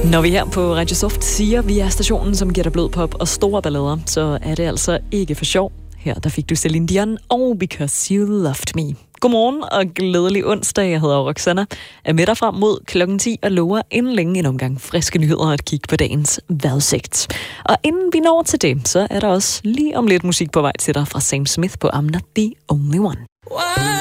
Når vi her på Radio Soft siger, vi er stationen, som giver dig blød pop og store ballader, så er det altså ikke for sjov. Her der fik du Celine Dion og Because You Loved Me. Godmorgen og glædelig onsdag. Jeg hedder Roxanna. Er med dig frem mod klokken 10 og lover inden længe en omgang friske nyheder at kigge på dagens vejrudsigt. Og inden vi når til det, så er der også lige om lidt musik på vej til dig fra Sam Smith på I'm Not The Only One.